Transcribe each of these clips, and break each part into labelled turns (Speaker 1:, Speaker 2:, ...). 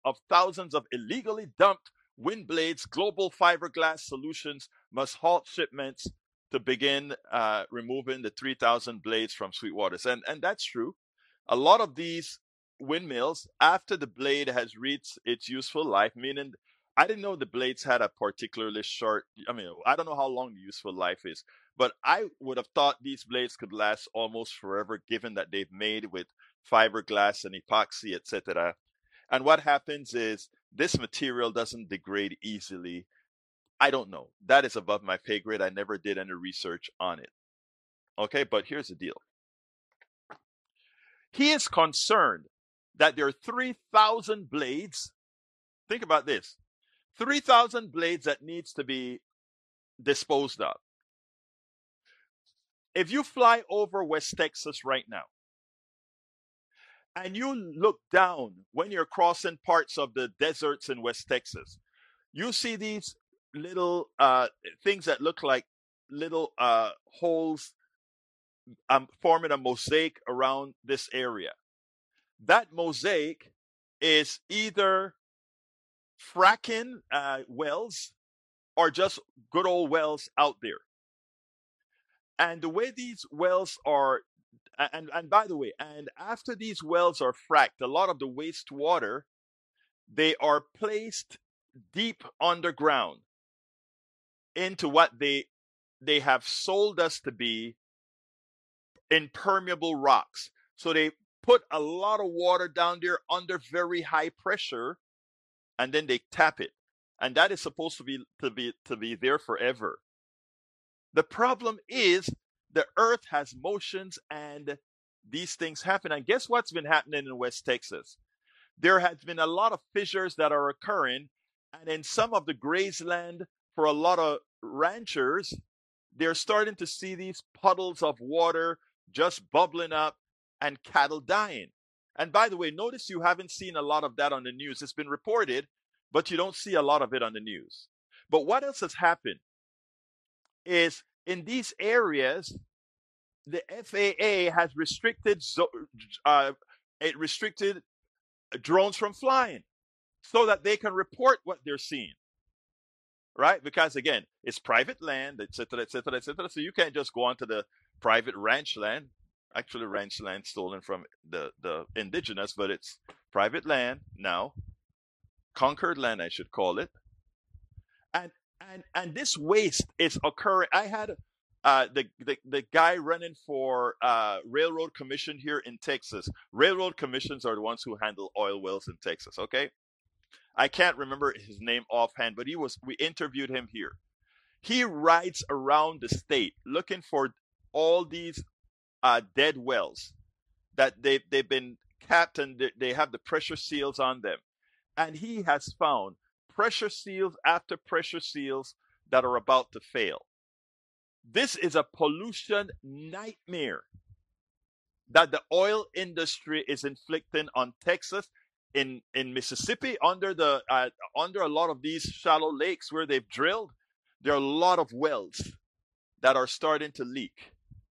Speaker 1: of thousands of illegally dumped wind blades, Global Fiberglass Solutions must halt shipments to begin removing the 3,000 blades from Sweetwaters. And that's true. A lot of these windmills, after the blade has reached its useful life, meaning I didn't know the blades had a particularly short, I mean, I don't know how long the useful life is, but I would have thought these blades could last almost forever, given that they've made with fiberglass and epoxy, etc. And what happens is this material doesn't degrade easily. I don't know. That is above my pay grade. I never did any research on it. Okay, but here's the deal. He is concerned that there are 3,000 blades. Think about this. 3,000 blades that needs to be disposed of. If you fly over West Texas right now, and you look down when you're crossing parts of the deserts in West Texas, you see these little things that look like little holes forming a mosaic around this area. That mosaic is either fracking wells or just good old wells out there. And the way these wells are, and by the way, and after these wells are fracked, a lot of the wastewater, they are placed deep underground into what they have sold us to be impermeable rocks. So they put a lot of water down there under very high pressure, and then they tap it, and that is supposed to be there forever. The problem is the earth has motions and these things happen. And guess what's been happening in West Texas? There has been a lot of fissures that are occurring, and in some of the grazeland for a lot of ranchers, they're starting to see these puddles of water just bubbling up and cattle dying. And by the way, notice you haven't seen a lot of that on the news. It's been reported, but you don't see a lot of it on the news. But what else has happened is in these areas, the FAA has restricted drones from flying so that they can report what they're seeing, right? Because again, it's private land, etc., etc., etc. So you can't just go onto the private ranch land. Actually, ranch land stolen from the indigenous, but it's private land now, conquered land, I should call it. And this waste is occurring. I had the guy running for railroad commission here in Texas. Railroad commissions are the ones who handle oil wells in Texas. Okay, I can't remember his name offhand, but we interviewed him here. He rides around the state looking for all these dead wells that they've been capped and they have the pressure seals on them, and he has found pressure seals after pressure seals that are about to fail. This is a pollution nightmare that the oil industry is inflicting on Texas, in Mississippi, under a lot of these shallow lakes where they've drilled. There are a lot of wells that are starting to leak.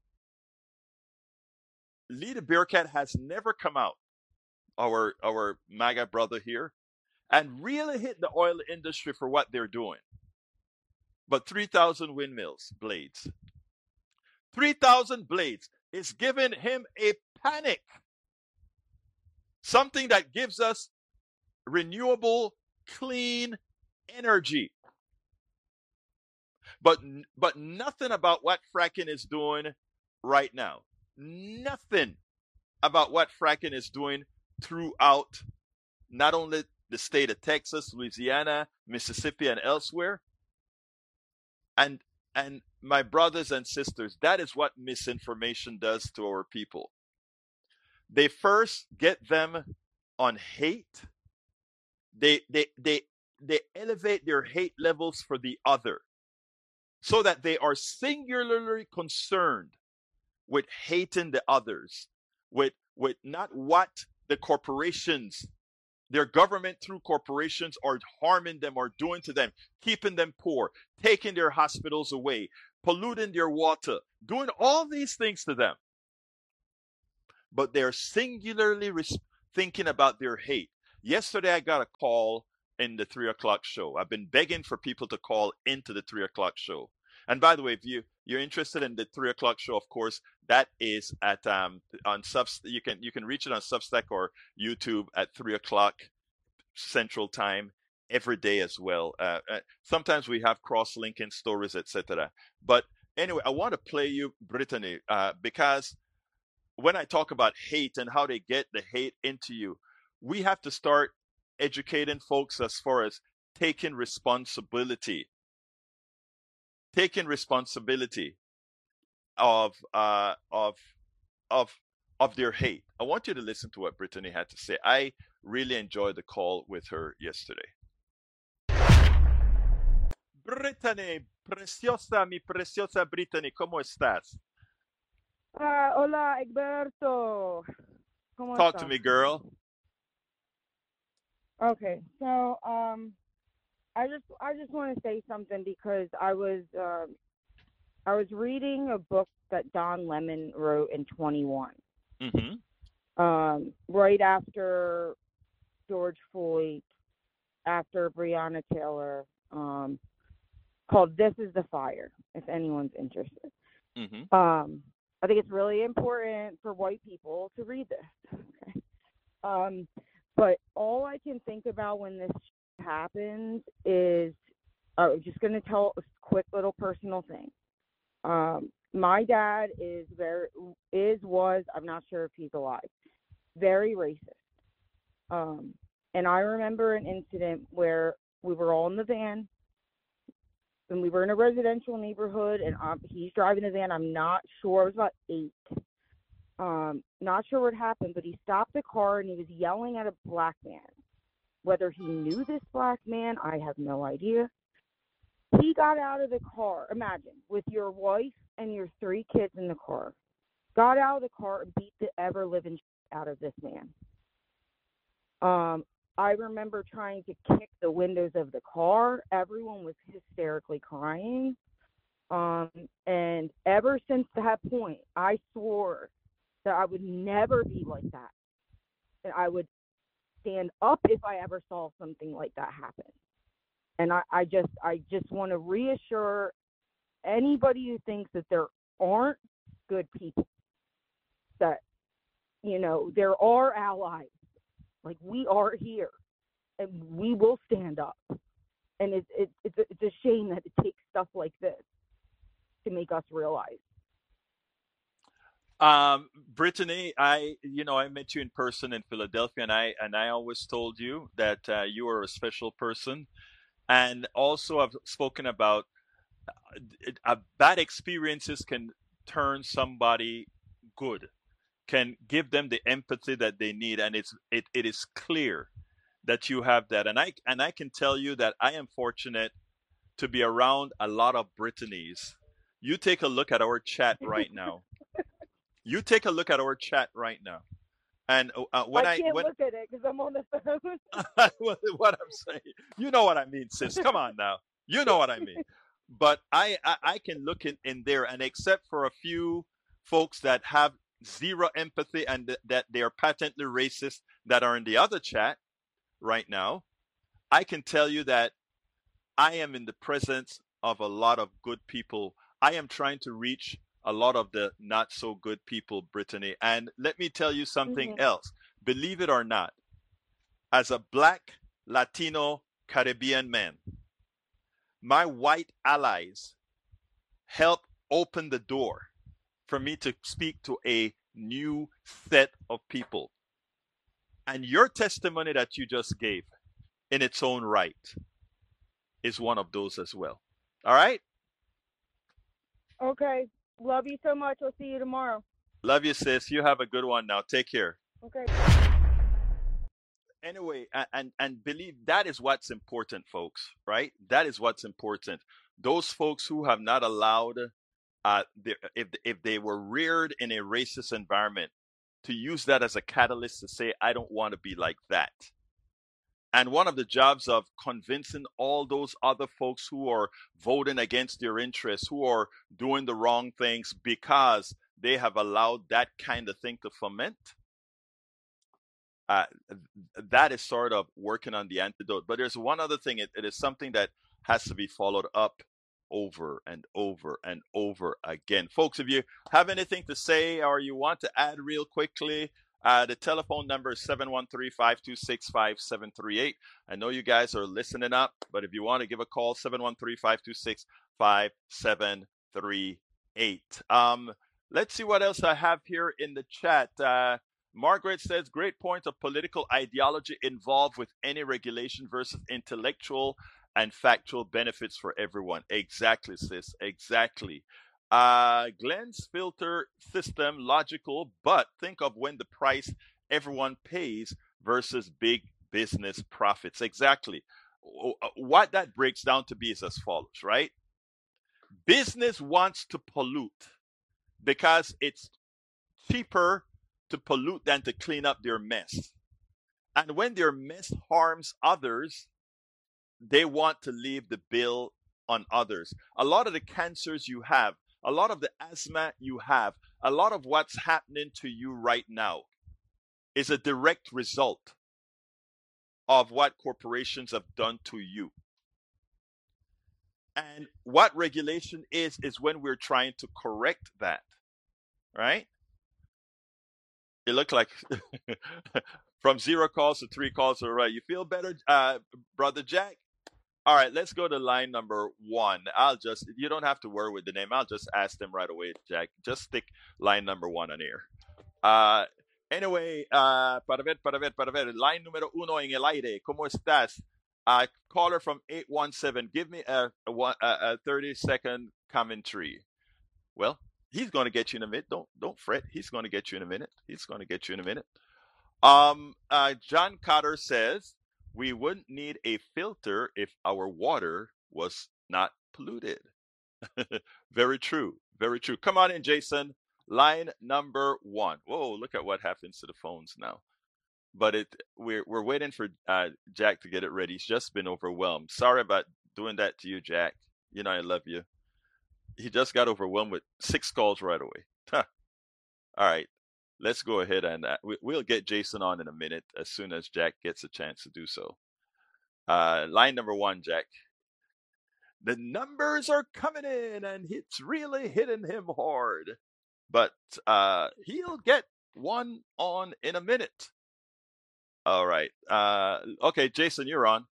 Speaker 1: Lee the Bearcat has never come out, our MAGA brother here, and really hit the oil industry for what they're doing. But 3,000 windmills, blades. 3,000 blades is giving him a panic. Something that gives us renewable, clean energy. But nothing about what fracking is doing right now. Nothing about what fracking is doing throughout not only the state of Texas, Louisiana, Mississippi, and elsewhere. And my brothers and sisters, that is what misinformation does to our people. They first get them on hate. They elevate their hate levels for the other, so that they are singularly concerned with hating the others, with not what the corporations, their government through corporations are harming them or doing to them, keeping them poor, taking their hospitals away, polluting their water, doing all these things to them. But they're singularly thinking about their hate. Yesterday, I got a call in the 3 o'clock show. I've been begging for people to call into the 3 o'clock show. And by the way, if you're interested in the 3 o'clock show, of course, that is at on Subs. You can reach it on Substack or YouTube at 3 o'clock Central Time every day as well. Sometimes we have cross-linking stories, etc. But anyway, I want to play you Brittany because when I talk about hate and how they get the hate into you, we have to start educating folks as far as taking responsibility, taking responsibility of uh, of of of their hate. I want you to listen to what Brittany had to say. I really enjoyed the call with her yesterday. Brittany, preciosa, mi preciosa Brittany, ¿cómo estás?
Speaker 2: Hola, Egberto. ¿Cómo
Speaker 1: Talk to
Speaker 2: estás?
Speaker 1: me, girl.
Speaker 2: Okay, so I just want to say something because I was reading a book that Don Lemon wrote in 21,
Speaker 1: Mm-hmm.
Speaker 2: right after George Floyd, after Breonna Taylor, called "This Is the Fire." If anyone's interested,
Speaker 1: Mm-hmm.
Speaker 2: I think it's really important for white people to read this. Okay. But all I can think about when this happens is I'm just going to tell a quick little personal thing. My dad was, I'm not sure if he's alive, very racist. And I remember an incident where we were all in the van and we were in a residential neighborhood and he's driving the van. I'm not sure. I was about 8. Not sure what happened, but he stopped the car and he was yelling at a black man. Whether he knew this black man, I have no idea. He got out of the car, imagine, with your wife and your 3 kids in the car. Got out of the car and beat the ever-living shit out of this man. I remember trying to kick the windows of the car. Everyone was hysterically crying. And ever since that point, I swore that I would never be like that. And I would stand up if I ever saw something like that happen. And I just want to reassure anybody who thinks that there aren't good people that, there are allies. Like, we are here and we will stand up. And it's a shame that it takes stuff like this to make us realize.
Speaker 1: Brittany, I met you in person in Philadelphia, and I always told you that you are a special person. And also, I've spoken about bad experiences can turn somebody good, can give them the empathy that they need, and it is clear that you have that. And I can tell you that I am fortunate to be around a lot of Brittany's. You take a look at our chat right now. You take a look at our chat right now. And when
Speaker 2: I
Speaker 1: I
Speaker 2: can't
Speaker 1: when
Speaker 2: look at it because I'm on the phone.
Speaker 1: what I'm saying, you know what I mean, sis. Come on now, you know what I mean. But I can look in there, and except for a few folks that have zero empathy and that they are patently racist that are in the other chat right now, I can tell you that I am in the presence of a lot of good people. I am trying to reach a lot of the not so good people, Brittany. And let me tell you something
Speaker 2: Mm-hmm.
Speaker 1: else. Believe it or not, as a black, Latino, Caribbean man, my white allies help open the door for me to speak to a new set of people. And your testimony that you just gave in its own right is one of those as well. All right?
Speaker 2: Okay. Love you so much. I'll see you tomorrow.
Speaker 1: Love you, sis. You have a good one now. Take care.
Speaker 2: Okay.
Speaker 1: Anyway, and believe that is what's important, folks, right? That is what's important. Those folks who have not allowed, if they were reared in a racist environment, to use that as a catalyst to say, I don't want to be like that. And one of the jobs of convincing all those other folks who are voting against their interests, who are doing the wrong things because they have allowed that kind of thing to foment, uh, that is sort of working on the antidote. But there's one other thing. It is something that has to be followed up over and over and over again. Folks, if you have anything to say or you want to add real quickly, the telephone number is 713-526-5738. I know you guys are listening up, but if you want to give a call, 713-526-5738. Let's see what else I have here in the chat. Margaret says, great point of political ideology involved with any regulation versus intellectual and factual benefits for everyone. Exactly, sis. Exactly. Glenn's filter system, logical, but think of when the price everyone pays versus big business profits. Exactly. What that breaks down to be is as follows, right? Business wants to pollute because it's cheaper to pollute than to clean up their mess. And when their mess harms others, they want to leave the bill on others. A lot of the cancers you have, a lot of the asthma you have, a lot of what's happening to you right now is a direct result of what corporations have done to you. And what regulation is when we're trying to correct that, right? It looked like from 0 calls to 3 calls. All right. You feel better, Brother Jack? All right, let's go to line number 1. You don't have to worry with the name. I'll just ask them right away, Jack. Just stick line number 1 on air. Anyway, para ver. Line número 1 en el aire. ¿Cómo estás? Caller from 817. Give me a 30-second commentary. Well, he's going to get you in a minute. Don't fret. He's going to get you in a minute. John Cotter says, we wouldn't need a filter if our water was not polluted. Very true. Very true. Come on in, Jason. Line number 1. Whoa, look at what happens to the phones now. But we're waiting for Jack to get it ready. He's just been overwhelmed. Sorry about doing that to you, Jack. You know I love you. He just got overwhelmed with 6 calls right away. All right. Let's go ahead and we'll get Jason on in a minute as soon as Jack gets a chance to do so. Line number 1, Jack. The numbers are coming in and it's really hitting him hard. But he'll get one on in a minute. All right. Okay, Jason, you're on.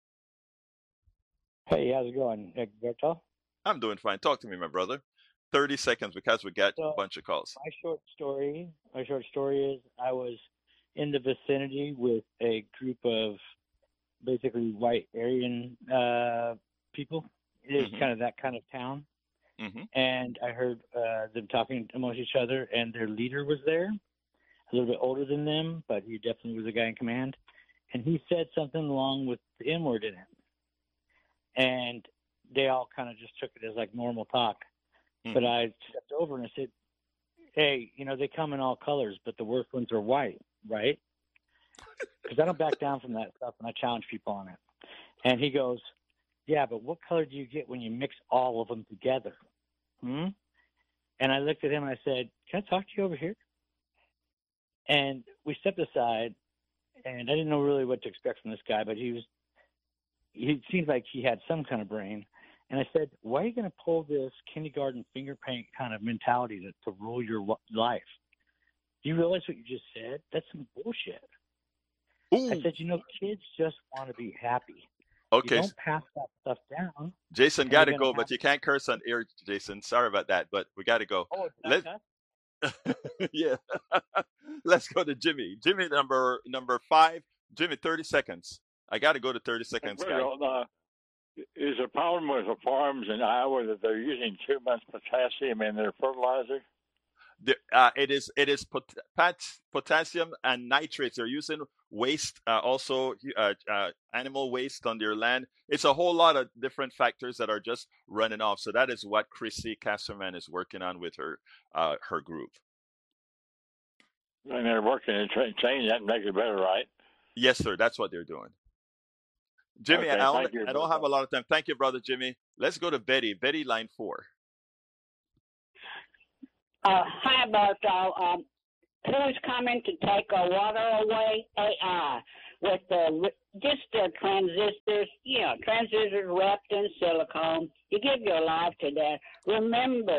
Speaker 3: Hey, how's it going, Berto?
Speaker 1: I'm doing fine. Talk to me, my brother. 30 seconds because we got a bunch of calls.
Speaker 3: My short story is I was in the vicinity with a group of basically white Aryan people. It's kind of that kind of town. And I heard them talking amongst each other, and their leader was there, a little bit older than them, but he definitely was a guy in command. And he said something along with the N-word in it. And they all kind of just took it as like normal talk. But I stepped over and I said, hey, they come in all colors, but the worst ones are white, right? Because I don't back down from that stuff, and I challenge people on it. And he goes, yeah, but what color do you get when you mix all of them together? And I looked at him and I said, can I talk to you over here? And we stepped aside, and I didn't know really what to expect from this guy, but he seemed like he had some kind of brain. And I said, why are you going to pull this kindergarten finger paint kind of mentality to rule your life? Do you realize what you just said? That's some bullshit.
Speaker 1: Ooh.
Speaker 3: I said, kids just want to be happy.
Speaker 1: Okay.
Speaker 3: You don't pass that stuff down.
Speaker 1: Jason, got to go, but you can't curse on air, Jason. Sorry about that, but we got to go.
Speaker 3: Oh,
Speaker 1: yeah. Let's go to Jimmy. Jimmy, number 5. Jimmy, 30 seconds. I got to go to 30 seconds, guy.
Speaker 4: Is a problem with the farms in Iowa that they're using too much potassium in their fertilizer?
Speaker 1: It is potassium and nitrates. They're using waste, also animal waste on their land. It's a whole lot of different factors that are just running off. So that is what Chrissy Kasserman is working on with her group.
Speaker 4: And they're working to change that and make it better, right?
Speaker 1: Yes, sir. That's what they're doing. Jimmy,
Speaker 4: okay,
Speaker 1: I don't have a lot of time. Thank you, brother Jimmy. Let's go to Betty. Betty, line 4.
Speaker 5: Hi, Berto. who's coming to take our water away? AI. With the transistors, transistors wrapped in silicone. You give your life to that. Remember,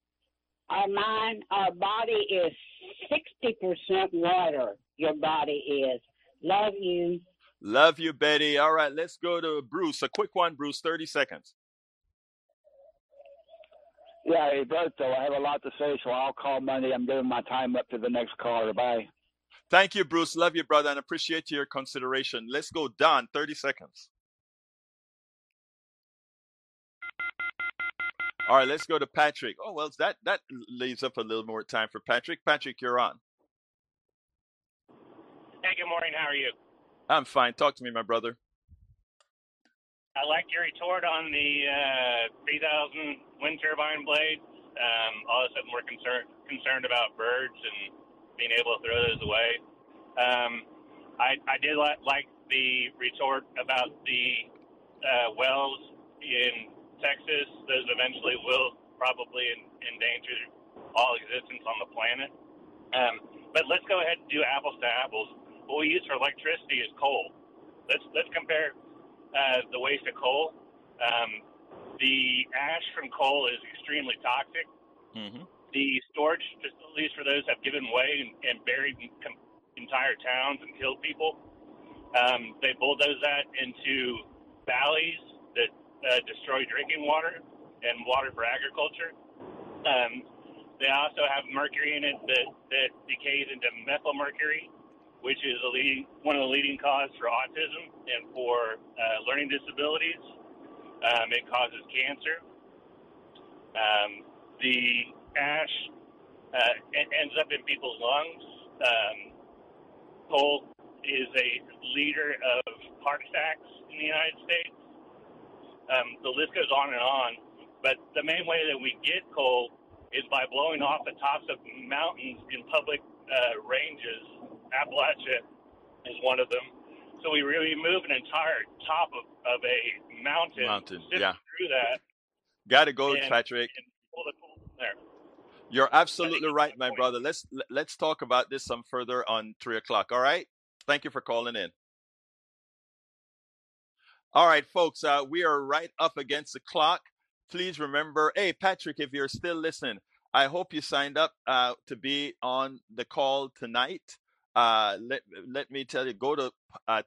Speaker 5: our body is 60% water. Your body is. Love you.
Speaker 1: Love you, Betty. All right, let's go to Bruce. A quick one, Bruce, 30 seconds.
Speaker 6: Yeah, Alberto, I have a lot to say, so I'll call Monday. I'm giving my time up to the next caller. Bye.
Speaker 1: Thank you, Bruce. Love you, brother, and appreciate your consideration. Let's go, Don, 30 seconds. All right, let's go to Patrick. Oh, well, that leaves up a little more time for Patrick. Patrick, you're on.
Speaker 7: Hey, good morning. How are you?
Speaker 1: I'm fine. Talk to me, my brother.
Speaker 7: I liked your retort on the 3,000 wind turbine blades. All of a sudden, we're concerned about birds and being able to throw those away. I did like the retort about the wells in Texas. Those eventually will probably endanger all existence on the planet. But let's go ahead and do apples to apples. What we use for electricity is coal. Let's compare the waste of coal. The ash from coal is extremely toxic. Mm-hmm. The storage facilities for those have given way and buried entire towns and killed people. They bulldoze that into valleys that destroy drinking water and water for agriculture. They also have mercury in it that decays into methylmercury, which is one of the leading causes for autism and for learning disabilities. It causes cancer. The ash ends up in people's lungs. Coal is a leader of heart attacks in the United States. The list goes on and on. But the main way that we get coal is by blowing off the tops of mountains in public ranges. Appalachia is one of them. So we remove an entire top of a mountain
Speaker 1: yeah.
Speaker 7: through that.
Speaker 1: Got to go, Patrick.
Speaker 7: And pull the coal from there.
Speaker 1: You're absolutely right, my brother. Let's talk about this some further on 3 o'clock. All right. Thank you for calling in. All right, folks. We are right up against the clock. Please remember, hey, Patrick, if you're still listening, I hope you signed up to be on the call tonight. Let me tell you, go to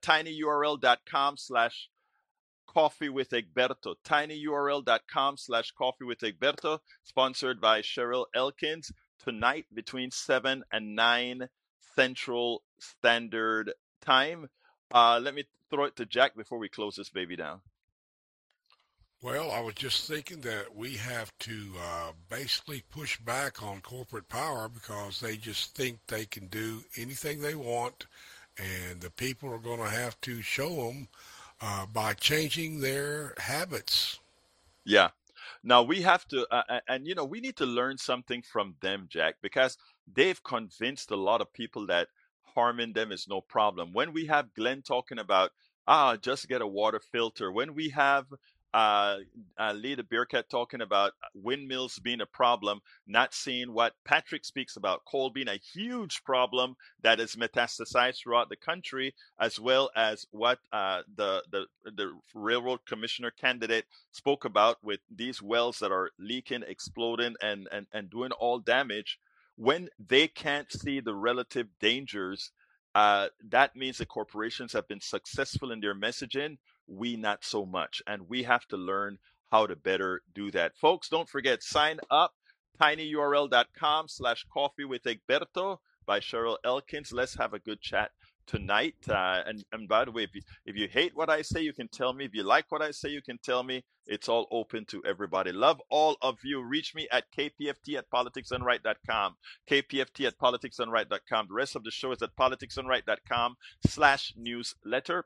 Speaker 1: tinyurl.com/Coffee with Egberto. tinyurl.com/Coffee with Egberto, sponsored by Cheryl Elkins, tonight between 7 and 9 Central Standard Time. Let me throw it to Jack before we close this baby down.
Speaker 8: Well, I was just thinking that we have to basically push back on corporate power because they just think they can do anything they want, and the people are going to have to show them by changing their habits.
Speaker 1: Yeah. Now we have to, and we need to learn something from them, Jack, because they've convinced a lot of people that harming them is no problem. When we have Glenn talking about, just get a water filter. When we have Leda Bearcat talking about windmills being a problem, not seeing what Patrick speaks about, coal being a huge problem that is metastasized throughout the country, as well as what the railroad commissioner candidate spoke about with these wells that are leaking, exploding, and doing all damage. When they can't see the relative dangers, that means the corporations have been successful in their messaging. We not so much, and we have to learn how to better do that. Folks, don't forget, sign up, tinyurl.com/Coffee with Egberto by Cheryl Elkins. Let's have a good chat tonight. And by the way, if you hate what I say, you can tell me. If you like what I say, you can tell me. It's all open to everybody. Love all of you. Reach me at kpft@politicsdoneright.com. kpft@politicsdoneright.com. The rest of the show is at politicsdoneright.com/newsletter.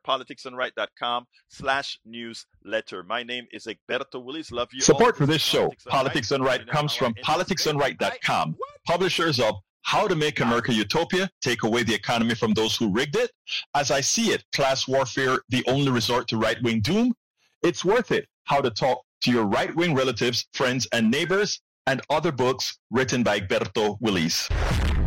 Speaker 1: politicsdoneright.com/newsletter. My name is Egberto Willis. Love you.
Speaker 9: Support for this show, Politics Done Right, comes from politicsdoneright.com, publishers of How to Make America Utopia, Take Away the Economy from Those Who Rigged It, As I See It, Class Warfare, The Only Resort to Right-Wing Doom, It's Worth It, How to Talk to Your Right-Wing Relatives, Friends, and Neighbors, and other books written by Egberto Willis.